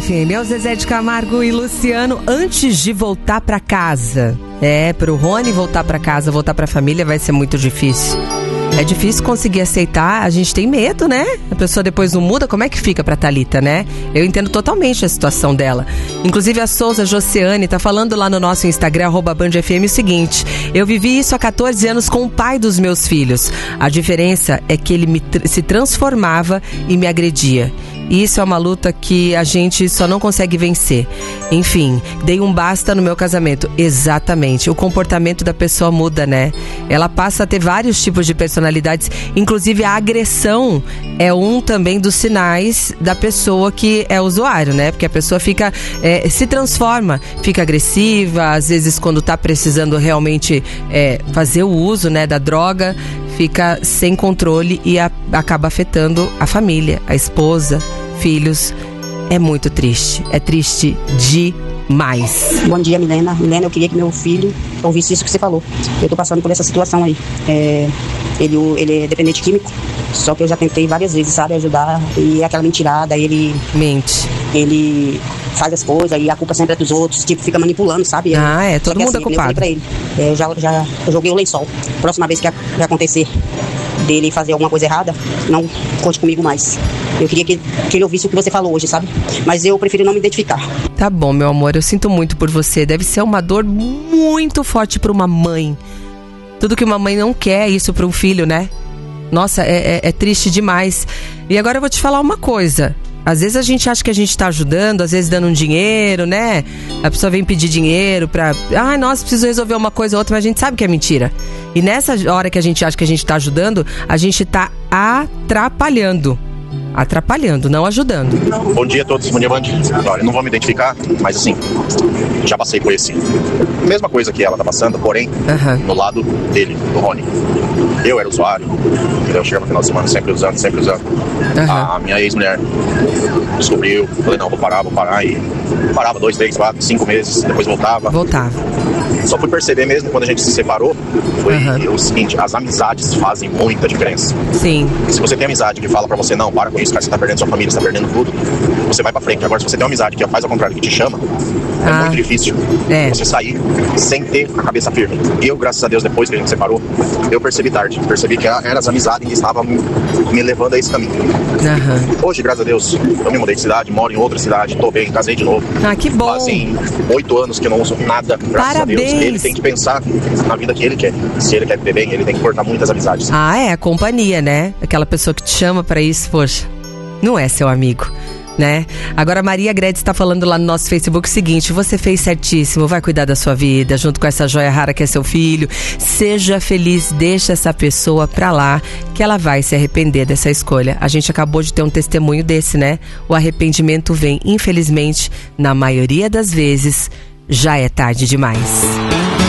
É o Zezé de Camargo e Luciano. Antes de voltar pra casa, pro Rony voltar pra casa, voltar pra família, vai ser muito difícil. É difícil conseguir aceitar, a gente tem medo, né? A pessoa depois não muda, como é que fica pra Thalita, né? Eu entendo totalmente a situação dela. Inclusive a Souza Josiane tá falando lá no nosso Instagram, @BandFM, o seguinte: eu vivi isso há 14 anos com o pai dos meus filhos. A diferença é que ele se transformava e me agredia. E isso é uma luta que a gente só não consegue vencer. Enfim, dei um basta no meu casamento. Exatamente. O comportamento da pessoa muda, né? Ela passa a ter vários tipos de personalidades. Inclusive, a agressão é um também dos sinais da pessoa que é usuário, né? Porque a pessoa fica, se transforma, fica agressiva. Às vezes, quando tá precisando realmente fazer o uso, né, da droga, fica sem controle e acaba afetando a família, a esposa, filhos. É muito triste. É triste demais. Bom dia, Milena. Milena, eu queria que meu filho ouvisse isso que você falou. Eu tô passando por essa situação aí. Ele é dependente químico, só que eu já tentei várias vezes, sabe, ajudar. E é aquela mentirada, ele... Mente. Ele faz as coisas e a culpa sempre é dos outros, tipo, fica manipulando, sabe? Todo mundo é culpado. Eu falei pra ele, eu joguei o lençol. Próxima vez que acontecer dele fazer alguma coisa errada, não conte comigo mais. Eu queria que ele ouvisse o que você falou hoje, sabe? Mas eu prefiro não me identificar. Tá bom, meu amor, eu sinto muito por você. Deve ser uma dor muito forte pra uma mãe. Tudo que uma mãe não quer é isso pra um filho, né? Nossa, é triste demais. E agora eu vou te falar uma coisa. Às vezes a gente acha que a gente tá ajudando, às vezes dando um dinheiro, né? A pessoa vem pedir dinheiro pra... nossa, preciso resolver uma coisa ou outra, mas a gente sabe que é mentira. E nessa hora que a gente acha que a gente tá ajudando, a gente tá atrapalhando. Atrapalhando, não ajudando. Bom dia a todos, bom dia, Band. Olha, não vou me identificar, mas assim, já passei por esse mesma coisa que ela tá passando, porém, no lado dele, do Rony. Eu era usuário, entendeu? Chegava no final de semana sempre usando. A minha ex-mulher descobriu, falei, não, vou parar, e parava 2, 3, 4, 5 meses, depois voltava. Só fui perceber mesmo quando a gente se separou, foi o seguinte: as amizades fazem muita diferença. Sim. Se você tem amizade que fala pra você, não, para com isso, cara, você tá perdendo sua família, você tá perdendo tudo, você vai pra frente. Agora, se você tem uma amizade que faz ao contrário, que te chama, é muito difícil você sair sem ter a cabeça firme. Eu, graças a Deus, depois que a gente separou, eu percebi tarde. Percebi que eram as amizades que estavam me levando a esse caminho. Hoje, graças a Deus, eu me mudei de cidade, moro em outra cidade, tô bem, casei de novo. Que bom. Fazem 8 anos que eu não uso nada, graças a Deus. Ele tem que pensar na vida que ele quer. Se ele quer viver bem, ele tem que cortar muitas amizades. A companhia, né? Aquela pessoa que te chama pra isso, poxa, não é seu amigo, né? Agora a Maria Gredes está falando lá no nosso Facebook o seguinte: você fez certíssimo, vai cuidar da sua vida junto com essa joia rara que é seu filho. Seja feliz, deixa essa pessoa pra lá, que ela vai se arrepender dessa escolha. A gente acabou de ter um testemunho desse, né? O arrependimento vem, infelizmente, na maioria das vezes, já é tarde demais.